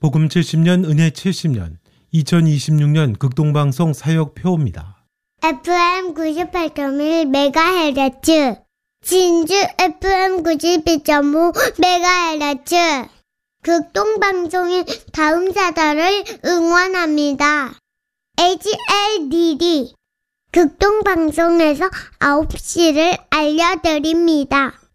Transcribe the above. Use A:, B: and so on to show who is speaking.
A: 복음 70년 은혜 70년 2026년 극동방송 사역표입니다.
B: FM 98.1MHz 진주 FM 92.5MHz 극동방송인 다음 사달을 응원합니다. HLDD 극동방송에서 9시를 알려드립니다.